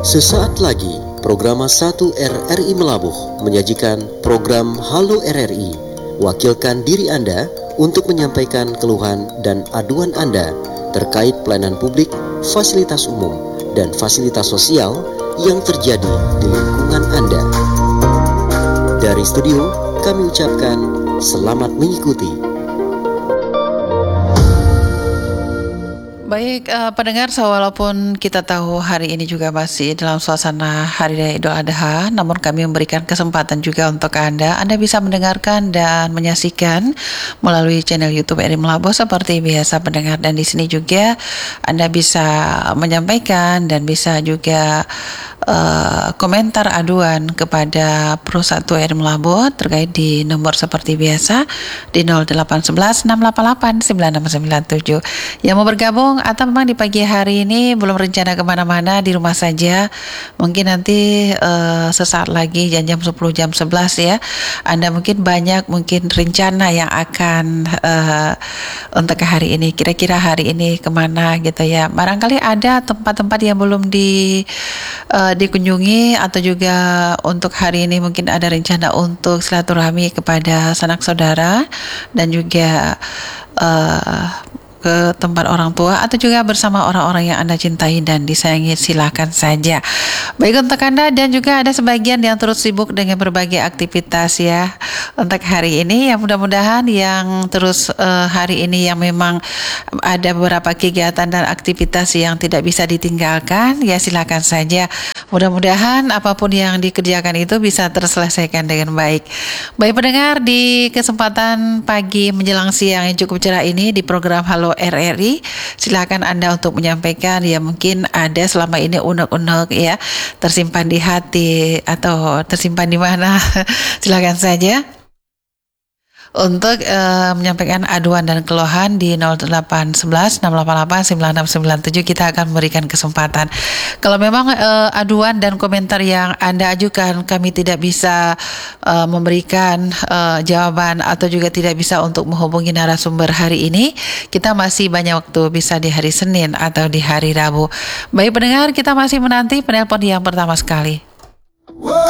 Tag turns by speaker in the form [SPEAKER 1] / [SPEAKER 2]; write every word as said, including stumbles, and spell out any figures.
[SPEAKER 1] Sesaat lagi, Programa satu R R I Melabuh menyajikan program Halo R R I. Wakilkan diri Anda untuk menyampaikan keluhan dan aduan Anda terkait pelayanan publik, fasilitas umum, dan fasilitas sosial yang terjadi di lingkungan Anda. Dari studio, kami ucapkan selamat mengikuti.
[SPEAKER 2] Baik, uh, pendengar, walaupun kita tahu hari ini juga masih dalam suasana Hari Raya Idul Adha, namun kami memberikan kesempatan juga untuk Anda. Anda bisa mendengarkan dan menyaksikan melalui channel YouTube R R I Melabuh seperti biasa, pendengar. Dan di sini juga Anda bisa menyampaikan dan bisa juga uh, komentar aduan kepada Pro satu R R I Melabuh terkait di nomor seperti biasa di nol delapan satu satu enam delapan delapan sembilan enam sembilan tujuh. Yang mau bergabung atau memang di pagi hari ini belum rencana kemana-mana, di rumah saja, mungkin nanti uh, sesaat lagi jam jam sepuluh jam sebelas ya, Anda mungkin banyak mungkin rencana yang akan uh, untuk hari ini, kira-kira hari ini kemana gitu ya. Barangkali ada tempat-tempat yang belum di uh, dikunjungi, atau juga untuk hari ini mungkin ada rencana untuk silaturahmi kepada sanak saudara dan juga uh, ke tempat orang tua, atau juga bersama orang-orang yang Anda cintai dan disayangi, silakan saja. Baik untuk Anda, dan juga ada sebagian yang terus sibuk dengan berbagai aktivitas ya untuk hari ini, yang mudah-mudahan yang terus uh, hari ini yang memang ada beberapa kegiatan dan aktivitas yang tidak bisa ditinggalkan, ya silakan saja. Mudah-mudahan apapun yang dikerjakan itu bisa terselesaikan dengan baik. Baik pendengar, di kesempatan pagi menjelang siang yang cukup cerah ini di program Halo R R I, silakan Anda untuk menyampaikan ya, mungkin ada selama ini unek-unek ya tersimpan di hati atau tersimpan di mana. Silakan saja untuk uh, menyampaikan aduan dan keluhan di nol delapan satu satu enam delapan delapan sembilan enam sembilan tujuh. Kita akan memberikan kesempatan. Kalau memang uh, aduan dan komentar yang Anda ajukan kami tidak bisa uh, memberikan uh, jawaban, atau juga tidak bisa untuk menghubungi narasumber hari ini, kita masih banyak waktu, bisa di hari Senin atau di hari Rabu. Baik pendengar, kita masih menanti penelpon yang pertama sekali.